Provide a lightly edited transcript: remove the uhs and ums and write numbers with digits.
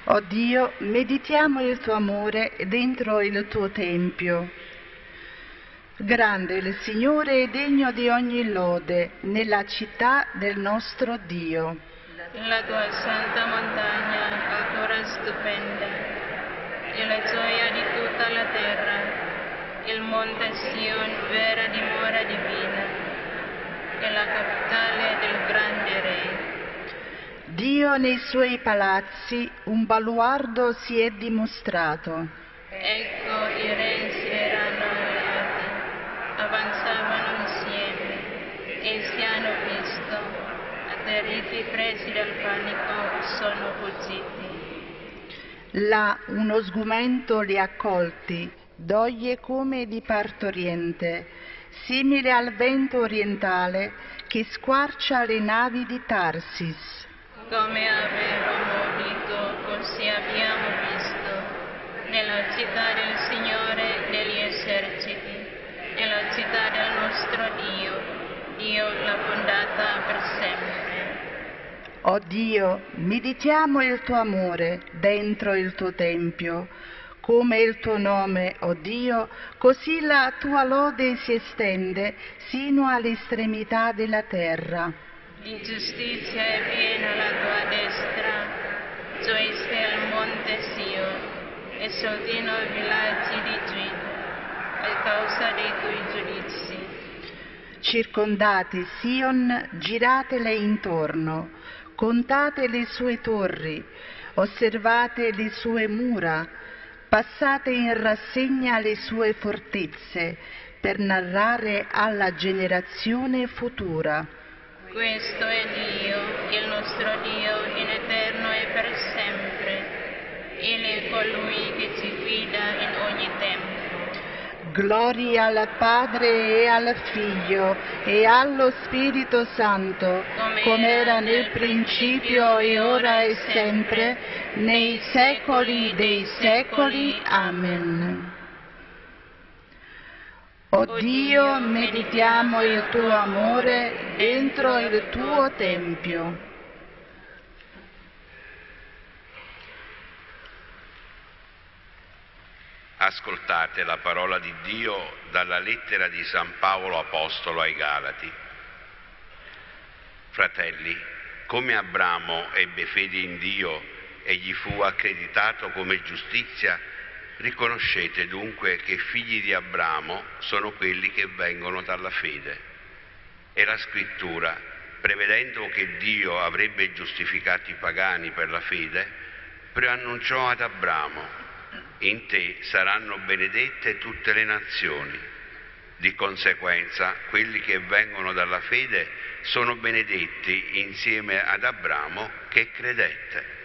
O Dio, meditiamo il tuo amore dentro il tuo tempio. Grande il Signore e degno di ogni lode nella città del nostro Dio. La tua santa montagna, altura stupenda, e la gioia di tutta la terra, il monte Sion, vera dimora divina, e la capitale del grande Re. Dio nei suoi palazzi un baluardo si è dimostrato. Ecco i re si erano alleati, avanzavano insieme e si hanno visto, atterriti presi dal panico, sono fuggiti. Là uno sgomento li ha colti, doglie come di partoriente, simile al vento orientale che squarcia le navi di Tarsis. Come avevamo udito, così abbiamo visto, nella città del Signore degli eserciti, nella città del nostro Dio, Dio l'ha fondata per sempre. O Dio, meditiamo il tuo amore dentro il tuo tempio, come il tuo nome, o Dio, così la tua lode si estende sino all'estremità della terra. Di giustizia è piena la tua destra, gioisce il monte Sion, e saltino i villaggi di Giuda, a causa dei tuoi giudizi. Circondate Sion, giratele intorno, contate le sue torri, osservate le sue mura, passate in rassegna le sue fortezze, per narrare alla generazione futura. Questo è Dio, il nostro Dio, in eterno e per sempre. Egli è colui che ci guida in ogni tempo. Gloria al Padre e al Figlio e allo Spirito Santo, come era nel principio e ora e sempre, nei secoli dei secoli. Amen. O Dio, meditiamo il tuo amore dentro il tuo tempio. Ascoltate la parola di Dio dalla lettera di San Paolo Apostolo ai Galati. Fratelli, come Abramo ebbe fede in Dio e gli fu accreditato come giustizia, riconoscete dunque che figli di Abramo sono quelli che vengono dalla fede. E la Scrittura, prevedendo che Dio avrebbe giustificato i pagani per la fede, preannunciò ad Abramo: in te saranno benedette tutte le nazioni. Di conseguenza, quelli che vengono dalla fede sono benedetti insieme ad Abramo che credette.